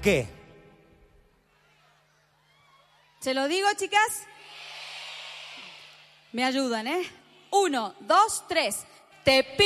qué? ¿Se lo digo, chicas? Me ayudan, ¿eh? 1, 2, 3. Te